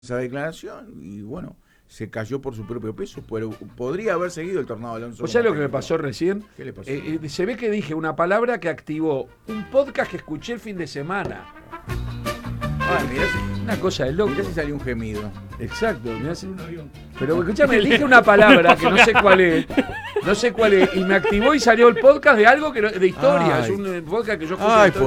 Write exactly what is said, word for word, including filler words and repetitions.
esa declaración y bueno, se cayó por su propio peso, pero podría haber seguido el Tornado Alonso. ¿O sea lo que me pasó recién? ¿Qué le pasó? Eh, eh, se ve que dije una palabra que activó un podcast que escuché el fin de semana. Ay, mirá, Una cosa de loco. mirá si salió un gemido. Exacto. Mirá si... Pero escúchame, dije una palabra que no sé cuál es. No sé cuál es. Y me activó y salió el podcast de algo que no- de historia. Ay. Es un eh, podcast que yo escucho Ay, de por